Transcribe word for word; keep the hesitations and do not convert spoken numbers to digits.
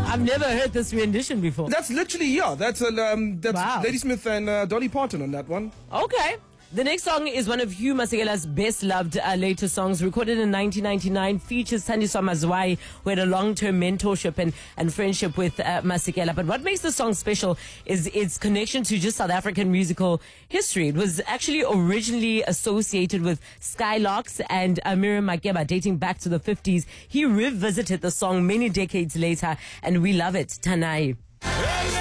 I've never heard this rendition before. That's literally, yeah, that's, uh, um, that's Wow. Ladysmith and uh, Dolly Parton on that one. Okay. The next song is one of Hugh Masekela's best-loved uh, latest songs, recorded in nineteen ninety-nine, features Thandiswa Mazwai, who had a long-term mentorship and, and friendship with uh, Masekela. But what makes the song special is its connection to just South African musical history. It was actually originally associated with Skylarks and uh, Miriam Makeba, dating back to the fifties. He revisited the song many decades later, and we love it. Tanai.